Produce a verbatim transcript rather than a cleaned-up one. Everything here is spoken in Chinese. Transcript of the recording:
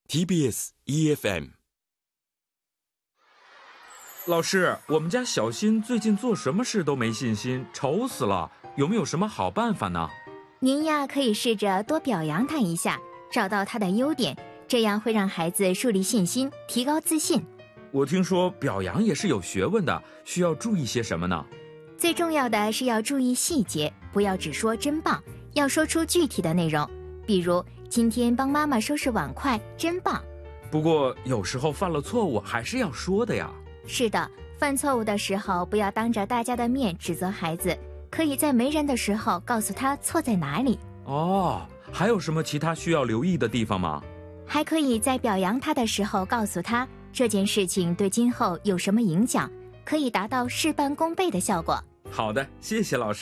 T B S E F M。 老师，我们家小新最近做什么事都没信心，愁死了，有没有什么好办法呢？ 您呀，可以试着多表扬他一下，找到他的优点，这样会让孩子树立信心，提高自信。 我听说表扬也是有学问的，需要注意些什么呢？ 最重要的是要注意细节，不要只说真棒，要说出具体的内容，比如今天帮妈妈收拾碗筷，真棒。 不过有时候犯了错误还是要说的呀。 是的，犯错误的时候不要当着大家的面指责孩子，可以在没人的时候告诉他错在哪里。 哦，还有什么其他需要留意的地方吗？ 还可以在表扬他的时候告诉他这件事情对今后有什么影响，可以达到事半功倍的效果。 好的，谢谢老师。